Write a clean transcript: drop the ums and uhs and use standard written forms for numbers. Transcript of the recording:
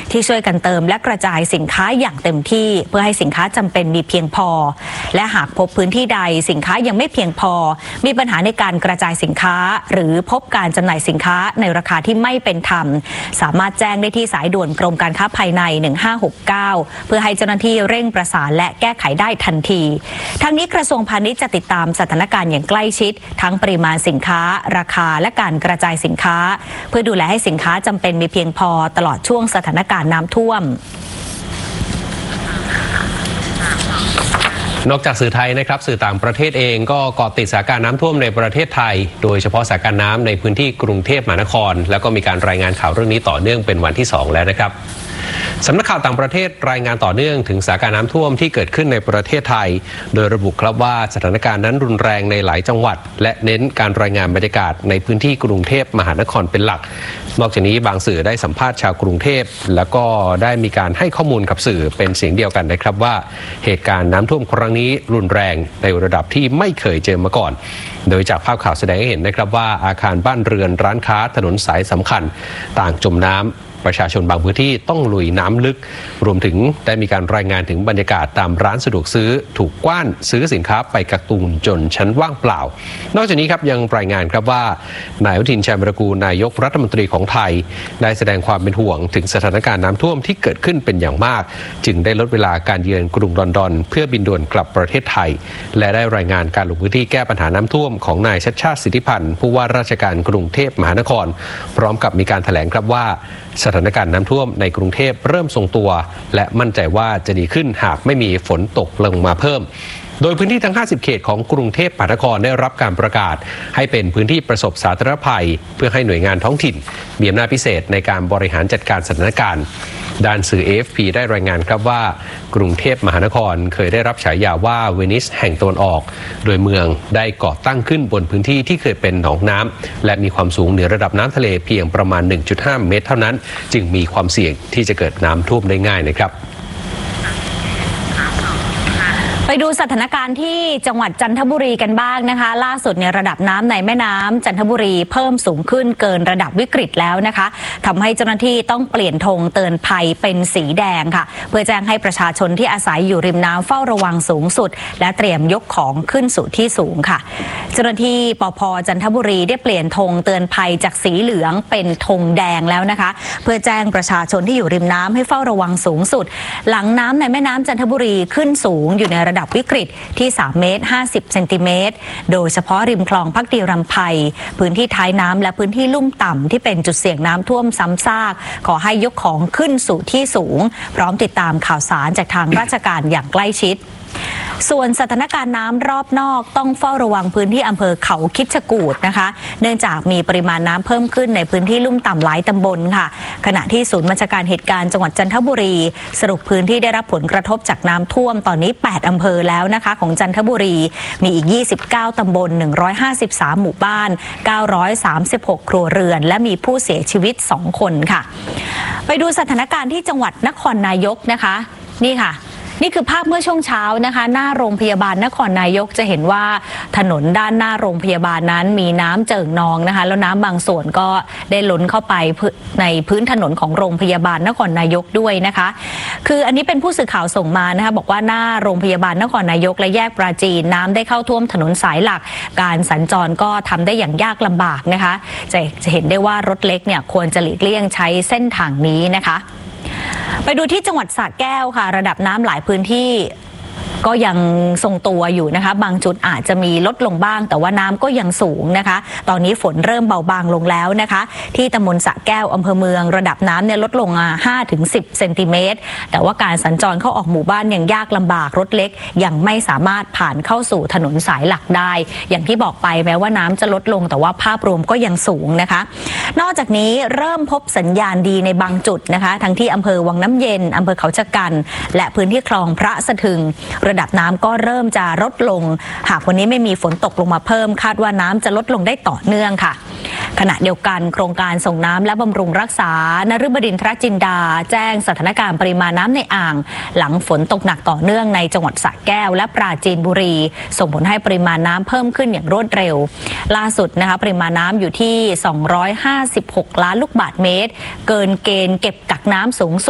ที่ช่วยกันเติมและกระจายสินค้าอย่างเต็มที่เพื่อให้สินค้าจำเป็นมีเพียงพอและหากพบพื้นที่ใดสินค้ายังไม่เพียงพอมีปัญหาในการกระจายสินค้าหรือพบการจำหน่ายสินค้าในราคาที่ไม่เป็นธรรมสามารถแจ้งได้ที่สายด่วนกรมการค้าภายใน1569เพื่อให้เจ้าหน้าที่เร่งประสานและแก้ไขได้ทันทีทั้งนี้กระทรวงพาณิชย์จะติดตามสถานการณ์อย่างใกล้ชิดทั้งปริมาณสินค้าราคาและการกระจายสินค้าเพื่อดูแลให้สินค้าจำเป็นมีเพียงพอตลอดช่วงสถานการณ์น้ำท่วมนอกจากสื่อไทยนะครับสื่อต่างประเทศเองก็เกาะติดสถานการณ์น้ำท่วมในประเทศไทยโดยเฉพาะสถานการณ์น้ำในพื้นที่กรุงเทพมหานครแล้วก็มีการรายงานข่าวเรื่องนี้ต่อเนื่องเป็นวันที่2แล้วนะครับสำนักข่าวต่างประเทศรายงานต่อเนื่องถึงสถานการณ์น้ำท่วมที่เกิดขึ้นในประเทศไทยโดยระบุครับว่าสถานการณ์นั้นรุนแรงในหลายจังหวัดและเน้นการรายงานบรรยากาศในพื้นที่กรุงเทพมหานครเป็นหลักนอกจากนี้บางสื่อได้สัมภาษณ์ชาวกรุงเทพแล้วก็ได้มีการให้ข้อมูลกับสื่อเป็นเสียงเดียวกันนะครับว่าเหตุการณ์น้ำท่วมครั้งนี้รุนแรงในระดับที่ไม่เคยเจอมาก่อนโดยจากภาพข่าวแสดงให้เห็นนะครับว่าอาคารบ้านเรือนร้านค้าถนนสายสำคัญต่างจมน้ำประชาชนบางพื้นที่ต้องลุยน้ำลึกรวมถึงได้มีการรายงานถึงบรรยากาศตามร้านสะดวกซื้อถูกกว้านซื้อสินค้าไปกักตุนจนชั้นว่างเปล่านอกจากนี้ครับยังรายงานครับว่านายอนุทิน ชาญวิรากูลนายกรัฐมนตรีของไทยได้แสดงความเป็นห่วงถึงสถานการณ์น้ำท่วมที่เกิดขึ้นเป็นอย่างมากจึงได้ลดเวลาการเยือนกรุงลอนดอนเพื่อบินด่วนกลับประเทศไทยและได้รายงานการลงพื้นที่แก้ปัญหาน้ำท่วมของนายชัชชาติสิทธิพันธ์ผู้ว่าราชการกรุงเทพมหานครพร้อมกับมีการแถลงครับว่าสถานการณ์น้ำท่วมในกรุงเทพเริ่มทรงตัวและมั่นใจว่าจะดีขึ้นหากไม่มีฝนตกลงมาเพิ่มโดยพื้นที่ทั้ง50เขตของกรุงเทพมหานครได้รับการประกาศให้เป็นพื้นที่ประสบสาธารณภัยเพื่อให้หน่วยงานท้องถิ่นมีอำนาจพิเศษในการบริหารจัดการสถานการณ์ด้านสื่อ AFP ได้รายงานครับว่ากรุงเทพมหานครเคยได้รับฉายาว่าเวนิสแห่งตะวันออกโดยเมืองได้ก่อตั้งขึ้นบนพื้นที่ที่เคยเป็นหนองน้ำและมีความสูงเหนือระดับน้ำทะเลเพียงประมาณ 1.5 เมตรเท่านั้นจึงมีความเสี่ยงที่จะเกิดน้ำท่วมได้ง่ายนะครับไปดูสถานการณ์ที่จังหวัดจันทบุรีกันบ้างนะคะล่าสุดในระดับน้ำในแม่น้ำจันทบุรีเพิ่มสูงขึ้นเกินระดับวิกฤตแล้วนะคะทำให้เจ้าหน้าที่ต้องเปลี่ยนธงเตือนภัยเป็นสีแดงค่ะเพื่อแจ้งให้ประชาชนที่อาศัยอยู่ริมน้ำเฝ้าระวังสูงสุดและเตรียมยกของขึ้นสู่ที่สูงค่ะเจ้าหน้าที่ปภ.จันทบุรีได้เปลี่ยนธงเตือนภัยจากสีเหลืองเป็นธงแดงแล้วนะคะเพื่อแจ้งประชาชนที่อยู่ริมน้ำให้เฝ้าระวังสูงสุดหลังน้ำในแม่น้ำจันทบุรีขึ้นสูงอยู่ในระดับวิกฤตที่3 เมตร 50 เซนติเมตรโดยเฉพาะริมคลองภักดีรำไพพื้นที่ท้ายน้ำและพื้นที่ลุ่มต่ำที่เป็นจุดเสี่ยงน้ำท่วมซ้ำซากขอให้ยกของขึ้นสู่ที่สูงพร้อมติดตามข่าวสารจากทางราชการอย่างใกล้ชิดส่วนสถานการณ์น้ำรอบนอกต้องเฝ้าระวังพื้นที่อำเภอเขาคิดจกูฏนะคะเนื่องจากมีปริมาณน้ำเพิ่มขึ้นในพื้นที่ลุ่มต่ำหลายตำบลค่ะขณะที่ศูนย์บัญชาการเหตุการณ์จังหวัดจันทบุรีสรุปพื้นที่ได้รับผลกระทบจากน้ำท่วมตอนนี้8อำเภอแล้วนะคะของจันทบุรีมีอีก29ตำบล153หมู่บ้าน936ครัวเรือนและมีผู้เสียชีวิต2คนค่ะไปดูสถานการณ์ที่จังหวัดนครนายกนะคะนี่ค่ะนี่คือภาพเมื่อช่วงเช้านะคะหน้าโรงพยาบาลนครนายกจะเห็นว่าถนนด้านหน้าโรงพยาบาลนั้นมีน้ำเจิ่งนองนะคะแล้วน้ำบางส่วนก็ได้ล้นเข้าไปในพื้นถนนของโรงพยาบาลนครนายกด้วยนะคะคืออันนี้เป็นผู้สื่อข่าวส่งมานะคะบอกว่าหน้าโรงพยาบาลนครนายกและแยกปราจีนน้ำได้เข้าท่วมถนนสายหลักการสัญจรก็ทำได้อย่างยากลำบากนะคะจะเห็นได้ว่ารถเล็กเนี่ยควรจะหลีกเลี่ยงใช้เส้นทางนี้นะคะไปดูที่จังหวัดสระแก้วค่ะระดับน้ำหลายพื้นที่ก็ยังทรงตัวอยู่นะคะบางจุดอาจจะมีลดลงบ้างแต่ว่าน้ำก็ยังสูงนะคะตอนนี้ฝนเริ่มเบาบางลงแล้วนะคะที่ตำบลสระแก้วอำเภอเมืองระดับน้ำเนี่ยลดลง5-10 เซนติเมตรแต่ว่าการสัญจรเข้าออกหมู่บ้านยังยากลำบากรถเล็กยังไม่สามารถผ่านเข้าสู่ถนนสายหลักได้อย่างที่บอกไปแม้ว่าน้ำจะลดลงแต่ว่าภาพรวมก็ยังสูงนะคะนอกจากนี้เริ่มพบสัญญาณดีในบางจุดนะคะทั้งที่อำเภอวังน้ำเย็นอำเภอเขาชะกันและพื้นที่คลองพระสะทึงระดับน้ำก็เริ่มจะลดลงหากวันนี้ไม่มีฝนตกลงมาเพิ่มคาดว่าน้ำจะลดลงได้ต่อเนื่องค่ะ ขณะเดียวกันโครงการส่งน้ำและบำรุงรักษานฤบดินทรจินดาแจ้งสถานการณ์ปริมาณน้ำในอ่างหลังฝนตกหนักต่อเนื่องในจังหวัดสระแก้วและปราจีนบุรีส่งผลให้ปริมาณน้ำเพิ่มขึ้นอย่างรวดเร็วล่าสุดนะคะปริมาณน้ำอยู่ที่256ล้านลูกบาศก์เมตรเกินเกณฑ์เก็บกักน้ำสูงสุด